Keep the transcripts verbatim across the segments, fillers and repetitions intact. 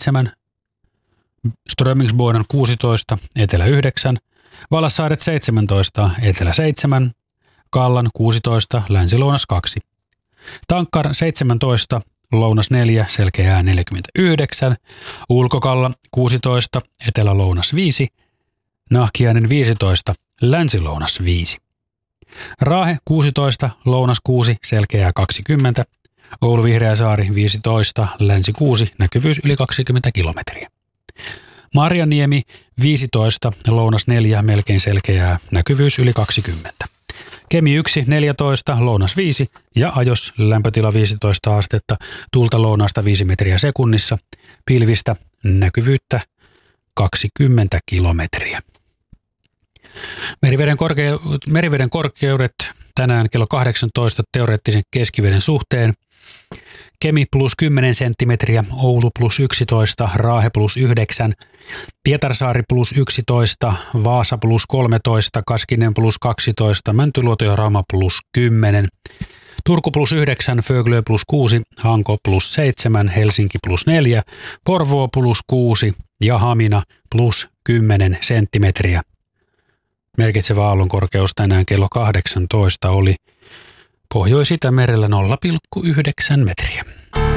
seitsemän, Strömingsboden kuusitoista, etelä yhdeksän, Valassaaret seitsemäntoista, etelä seitsemän, Kallan kuusitoista, länsi-lounas kaksi, Tankkar seitsemäntoista, lounas neljä, selkeää neljäkymmentäyhdeksän, Ulkokalla kuusitoista, etelä-lounas viisi, Nahkiainen viisitoista, länsi-lounas viisi, Raahe kuusitoista, lounas kuusi, selkeää kaksikymmentä, Oulu-Vihreäsaari viisitoista, länsi kuusi, näkyvyys yli kaksikymmentä kilometriä. Marjaniemi viisitoista, lounas neljä, melkein selkeää, näkyvyys yli kaksikymmentä. Kemi yksi, neljätoista, lounas viisi ja Ajos lämpötila viisitoista astetta, tuulta lounaasta viisi metriä sekunnissa, pilvistä näkyvyyttä kaksikymmentä kilometriä. Meriveden, korkeu- meriveden korkeudet tänään kello kahdeksantoista teoreettisen keskiveden suhteen. Kemi plus kymmenen senttimetriä, Oulu plus yksitoista, Raahe plus yhdeksän, Pietarsaari plus yksitoista, Vaasa plus kolmetoista, Kaskinen plus kaksitoista, Mäntyluoto ja Rauma plus kymmenen, Turku plus yhdeksän, Föglö plus kuusi, Hanko plus seitsemän, Helsinki plus neljä, Porvoo plus kuusi ja Hamina plus kymmenen senttimetriä. Merkitsevä aallonkorkeus tänään kello kahdeksantoista oli Pohjois-Itämerellä nolla pilkku yhdeksän metriä.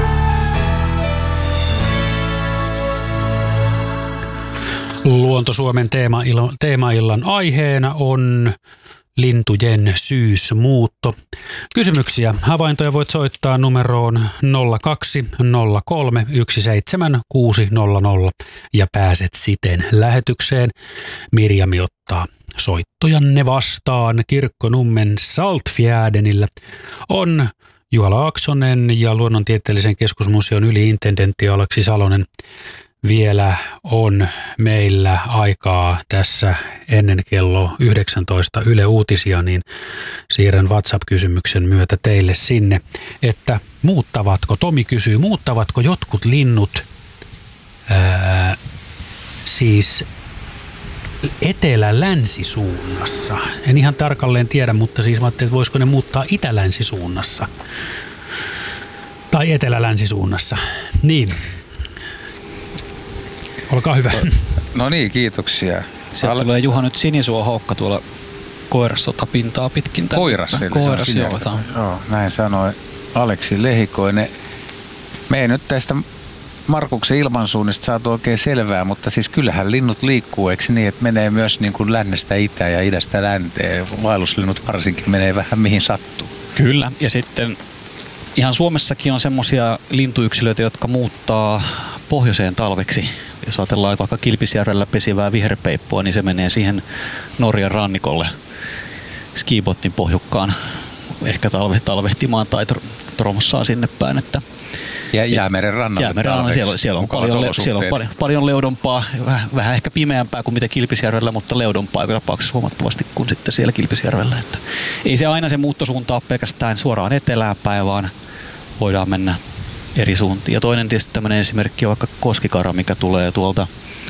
Luonto-Suomen teemaillan, teemaillan aiheena on lintujen syysmuutto. Kysymyksiä, havaintoja voit soittaa numeroon nolla kaksi nolla kolme yksi seitsemän kuusi nolla nolla ja pääset siten lähetykseen. Mirjami ottaa soittojanne vastaan. Kirkkonummen Saltfjärdenillä on Juha Laaksonen ja Luonnontieteellisen keskusmuseon yli-intendentti Aleksi Salonen. Vielä on meillä aikaa tässä ennen kello yhdeksäntoista Yle Uutisia, niin siirrän WhatsApp-kysymyksen myötä teille sinne, että muuttavatko, Tomi kysyy, muuttavatko jotkut linnut ää, siis etelä-länsisuunnassa? En ihan tarkalleen tiedä, mutta siis mä ajattelin, että voisiko ne muuttaa itä-länsisuunnassa tai etelä-länsisuunnassa. Niin. Olkaa hyvä. No niin, kiitoksia. Sieltä tulee Juha nyt sinisuohaukka tuolla koirassota pintaa pitkin. Koiras, Koiras, joo. joo. Näin sanoi Aleksi Lehikoinen. Me ei nyt tästä Markuksen ilmansuunnista saatu oikein selvää, mutta siis kyllähän linnut liikkuu, eikö niin, että menee myös niin kuin lännestä itään ja idästä länteen. Vaelluslinnut varsinkin menee vähän mihin sattuu. Kyllä, ja sitten ihan Suomessakin on semmoisia lintuyksilöitä, jotka muuttaa pohjoiseen talveksi. Jos ajatellaan vaikka Kilpisjärvellä pesivää viherpeippua, niin se menee siihen Norjan rannikolle Skibotnin pohjukkaan ehkä talve, talvehtimaan tai tromossaan sinne päin. Että ja Jäämeren rannalle Jäämeren rannalle, siellä, siellä, on paljon, le, siellä on paljon, paljon leudompaa, vähän, vähän ehkä pimeämpää kuin mitä Kilpisjärvellä, mutta leudompaa joka tapauksessa huomattavasti kuin sitten siellä Kilpisjärvellä. Että ei se aina se muuttosuunta ole pelkästään suoraan etelään päin, vaan voidaan mennä eri suuntiin. Ja toinen tietysti tämmöinen esimerkki on vaikka koskikara, mikä tulee tuolta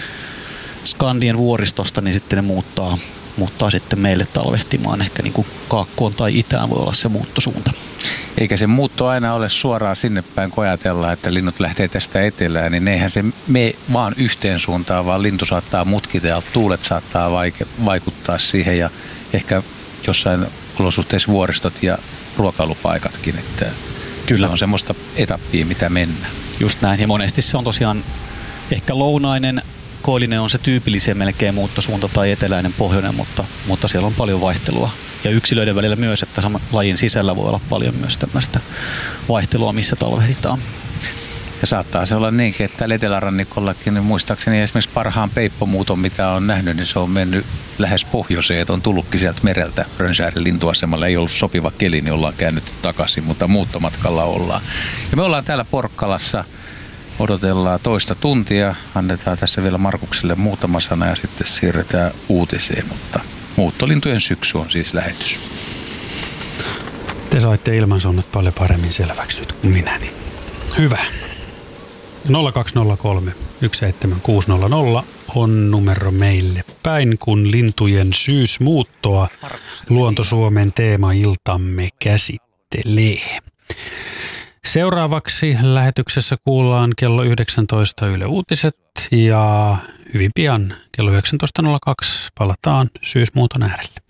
Skandien vuoristosta, niin sitten ne muuttaa, muuttaa sitten meille talvehtimaan. Ehkä niin kuin kaakkoon tai itään voi olla se muuttosuunta. Eikä se muutto aina ole suoraan sinne päin, kun ajatellaan, että linnut lähtee tästä etelään, niin eihän se mene vaan yhteen suuntaan, vaan lintu saattaa mutkita ja tuulet saattaa vaike- vaikuttaa siihen ja ehkä jossain olosuhteissa vuoristot ja ruokailupaikatkin, että kyllä on semmoista etappia, mitä mennään. Just näin, ja monesti se on tosiaan ehkä lounainen, koillinen on se tyypillisen melkein muuttosuunta tai eteläinen pohjoinen, mutta, mutta siellä on paljon vaihtelua. Ja yksilöiden välillä myös, että saman lajin sisällä voi olla paljon myös tämmöistä vaihtelua, missä talvehditaan. Ja saattaa se olla niinkin, että täällä etelärannikollakin, niin muistaakseni esimerkiksi parhaan peippomuuton, mitä on nähnyt, niin se on mennyt lähes pohjoiseen, että on tullutkin sieltä mereltä Rönsäärin lintuasemalla. Ei ollut sopiva keli, niin ollaan käännytty takaisin, mutta muuttomatkalla ollaan. Ja me ollaan täällä Porkkalassa, odotellaan toista tuntia, annetaan tässä vielä Markukselle muutama sana ja sitten siirretään uutiseen, mutta muuttolintujen syksy on siis lähetys. Te saitte ilmansuunnat paljon paremmin selväksi nyt kuin minä, niin hyvä. nolla kaksi nolla kolme yksi seitsemän kuusi nolla nolla on numero meille päin, kun lintujen syysmuuttoa Luonto-Suomen teemailtamme käsittelee. Seuraavaksi lähetyksessä kuullaan kello yhdeksäntoista Yle Uutiset ja hyvin pian kello yhdeksäntoista nolla kaksi palataan syysmuuton äärelle.